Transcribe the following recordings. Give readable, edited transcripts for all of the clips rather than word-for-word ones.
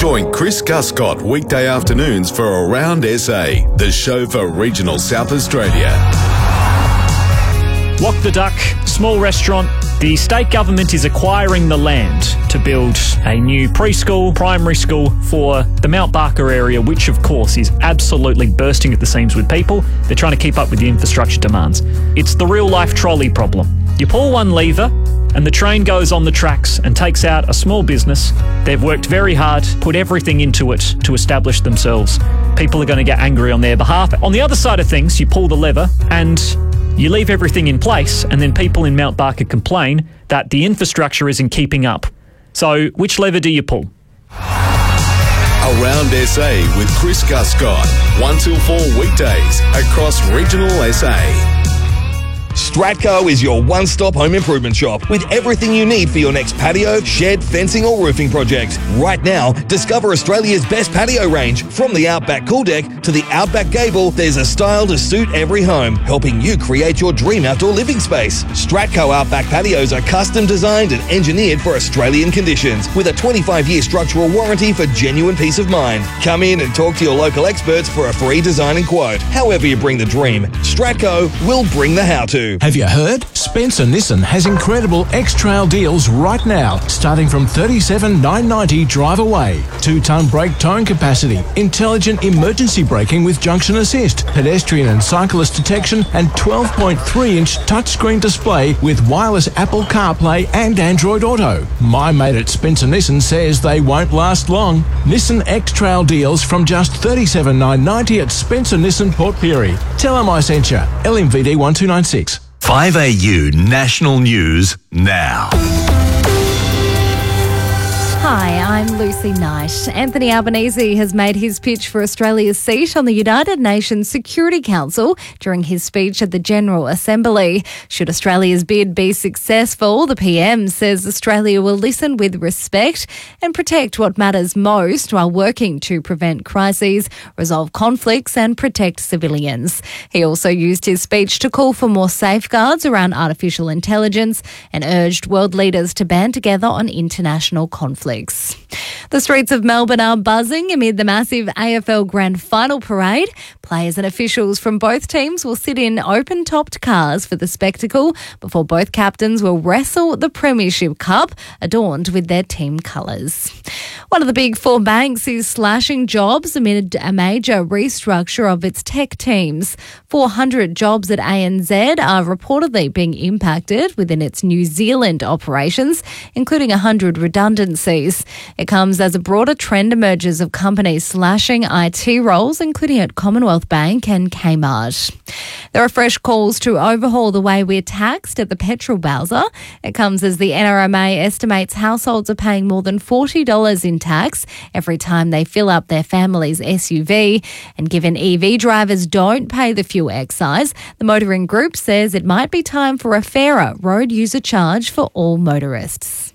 Join Chris Guscott weekday afternoons for Around SA, the show for regional South Australia. Walk the Duck, small restaurant. The state government is acquiring the land to build a new preschool, primary school for the Mount Barker area, which of course is absolutely bursting at the seams with people. They're trying to keep up with the infrastructure demands. It's the real life trolley problem. You pull one lever and the train goes on the tracks and takes out a small business. They've worked very hard, put everything into it to establish themselves. People are going to get angry on their behalf. On the other side of things, you pull the lever and you leave everything in place, and then people in Mount Barker complain that the infrastructure isn't keeping up. So which lever do you pull? Around SA with Chris Guscott, 1 till 4 weekdays across regional SA. Stratco is your one-stop home improvement shop with everything you need for your next patio, shed, fencing or roofing project. Right now, discover Australia's best patio range. From the Outback Cool Deck to the Outback Gable, there's a style to suit every home, helping you create your dream outdoor living space. Stratco Outback patios are custom designed and engineered for Australian conditions with a 25-year structural warranty for genuine peace of mind. Come in and talk to your local experts for a free design and quote. However you bring the dream, Stratco will bring the how-to. Have you heard? Spencer Nissan has incredible X-Trail deals right now, starting from $37,990 drive away. 2-ton brake towing capacity, intelligent emergency braking with junction assist, pedestrian and cyclist detection, and 12.3-inch touchscreen display with wireless Apple CarPlay and Android Auto. My mate at Spencer Nissan says they won't last long. Nissan X-Trail deals from just $37,990 at Spencer Nissan Port Pirie. Tell them I sent you. LMVD 1296. 5AU National News now. Hi, I'm Lucy Knight. Anthony Albanese has made his pitch for Australia's seat on the United Nations Security Council during his speech at the General Assembly. Should Australia's bid be successful, the PM says Australia will listen with respect and protect what matters most while working to prevent crises, resolve conflicts and protect civilians. He also used his speech to call for more safeguards around artificial intelligence and urged world leaders to band together on international conflicts. The streets of Melbourne are buzzing amid the massive AFL Grand Final parade. Players and officials from both teams will sit in open-topped cars for the spectacle before both captains will wrestle the Premiership Cup, adorned with their team colours. One of the big four banks is slashing jobs amid a major restructure of its tech teams. 400 jobs at ANZ are reportedly being impacted within its New Zealand operations, including 100 redundancies. It comes as a broader trend emerges of companies slashing IT roles, including at Commonwealth Bank and Kmart. There are fresh calls to overhaul the way we're taxed at the petrol bowser. It comes as the NRMA estimates households are paying more than $40 in tax every time they fill up their family's SUV. And given EV drivers don't pay the fuel excise, the motoring group says it might be time for a fairer road user charge for all motorists.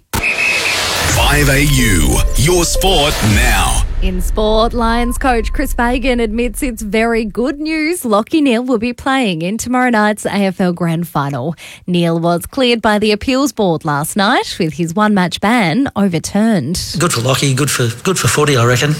5AU, your sport now. In sport, Lions coach Chris Fagan admits it's very good news. Lachie Neale will be playing in tomorrow night's AFL Grand Final. Neale was cleared by the appeals board last night with his one-match ban overturned. Good for Lachie, good for footy, I reckon.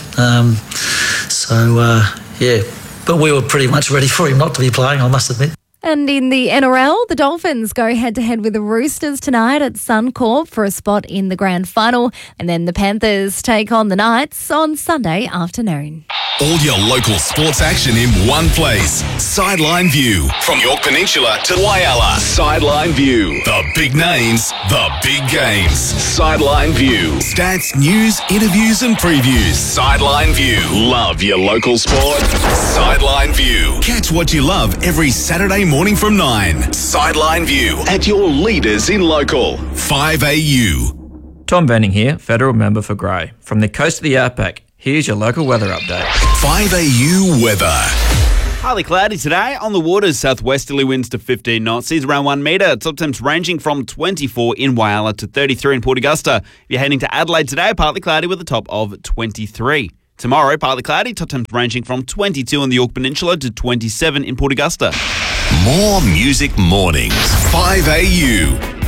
Yeah, but we were pretty much ready for him not to be playing, I must admit. And in the NRL, the Dolphins go head-to-head with the Roosters tonight at Suncorp for a spot in the grand final. And then the Panthers take on the Knights on Sunday afternoon. All your local sports action in one place. Sideline View. From York Peninsula to Whyalla. Sideline View. The big names, the big games. Sideline View. Stats, news, interviews and previews. Sideline View. Love your local sport? Sideline View. Catch what you love every Saturday morning from 9. Sideline View at your leaders in local. 5AU. Tom Benning here, Federal Member for Grey. From the coast of the Outback, here's your local weather update. 5AU weather. Partly cloudy today. On the waters, southwesterly winds to 15 knots. Seas around 1 metre. Top temps ranging from 24 in Whyalla to 33 in Port Augusta. If you're heading to Adelaide today, partly cloudy with a top of 23. Tomorrow, partly cloudy. Top temps ranging from 22 on the York Peninsula to 27 in Port Augusta. More music mornings. 5AU.